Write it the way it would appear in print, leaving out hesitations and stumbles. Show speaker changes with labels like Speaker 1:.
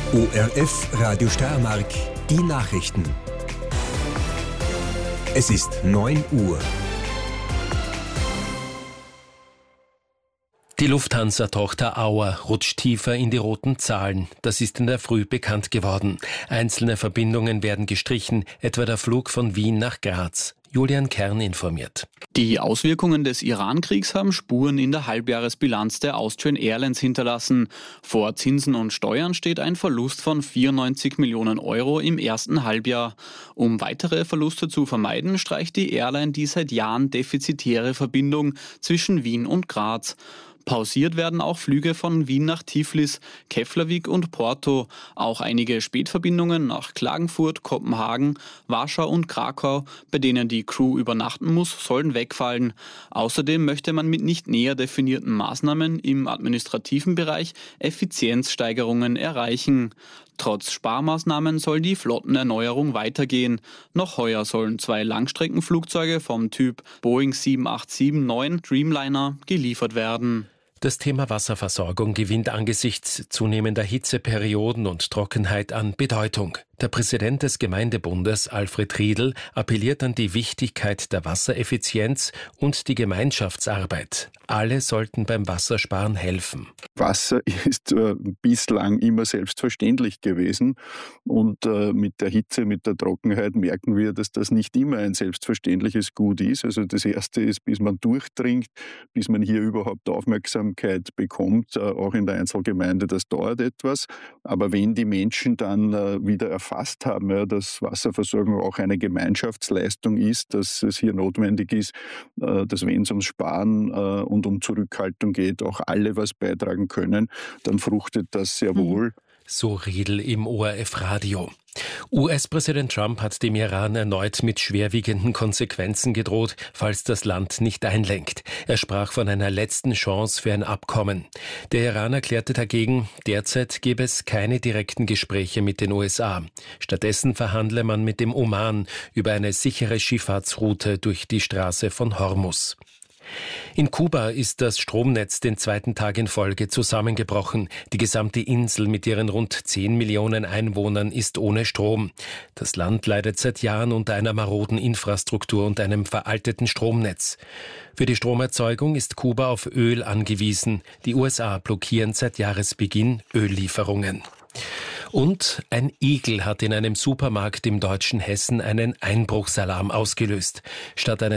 Speaker 1: ORF Radio Steiermark, die Nachrichten. Es ist 9 Uhr.
Speaker 2: Die Lufthansa-Tochter Auer rutscht tiefer in die roten Zahlen. Das ist in der Früh bekannt geworden. Einzelne Verbindungen werden gestrichen, etwa der Flug von Wien nach Graz. Julian Kern informiert.
Speaker 3: Die Auswirkungen des Iran-Kriegs haben Spuren in der Halbjahresbilanz der Austrian Airlines hinterlassen. Vor Zinsen und Steuern steht ein Verlust von 94 Millionen Euro im ersten Halbjahr. Um weitere Verluste zu vermeiden, streicht die Airline die seit Jahren defizitäre Verbindung zwischen Wien und Graz. Pausiert werden auch Flüge von Wien nach Tiflis, Keflavik und Porto. Auch einige Spätverbindungen nach Klagenfurt, Kopenhagen, Warschau und Krakau, bei denen die Crew übernachten muss, sollen wegfallen. Außerdem möchte man mit nicht näher definierten Maßnahmen im administrativen Bereich Effizienzsteigerungen erreichen. Trotz Sparmaßnahmen soll die Flottenerneuerung weitergehen. Noch heuer sollen 2 Langstreckenflugzeuge vom Typ Boeing 787-9 Dreamliner geliefert werden.
Speaker 2: Das Thema Wasserversorgung gewinnt angesichts zunehmender Hitzeperioden und Trockenheit an Bedeutung. Der Präsident des Gemeindebundes, Alfred Riedl, appelliert an die Wichtigkeit der Wassereffizienz und die Gemeinschaftsarbeit. Alle sollten beim Wassersparen helfen.
Speaker 4: Wasser ist bislang immer selbstverständlich gewesen und mit der Hitze, mit der Trockenheit merken wir, dass das nicht immer ein selbstverständliches Gut ist. Also das Erste ist, bis man durchdringt, bis man hier überhaupt Aufmerksamkeit bekommt, auch in der Einzelgemeinde, das dauert etwas. Aber wenn die Menschen dann wieder erfasst haben, ja, dass Wasserversorgung auch eine Gemeinschaftsleistung ist, dass es hier notwendig ist, dass wenn es ums Sparen und um Zurückhaltung geht, auch alle was beitragen können, dann fruchtet das sehr wohl.
Speaker 2: So Riedl im ORF-Radio. US-Präsident Trump hat dem Iran erneut mit schwerwiegenden Konsequenzen gedroht, falls das Land nicht einlenkt. Er sprach von einer letzten Chance für ein Abkommen. Der Iran erklärte dagegen, derzeit gebe es keine direkten Gespräche mit den USA. Stattdessen verhandle man mit dem Oman über eine sichere Schifffahrtsroute durch die Straße von Hormuz. In Kuba ist das Stromnetz den 2. Tag in Folge zusammengebrochen. Die gesamte Insel mit ihren rund 10 Millionen Einwohnern ist ohne Strom. Das Land leidet seit Jahren unter einer maroden Infrastruktur und einem veralteten Stromnetz. Für die Stromerzeugung ist Kuba auf Öl angewiesen. Die USA blockieren seit Jahresbeginn Öllieferungen. Und ein Igel hat in einem Supermarkt im deutschen Hessen einen Einbruchsalarm ausgelöst. Statt eines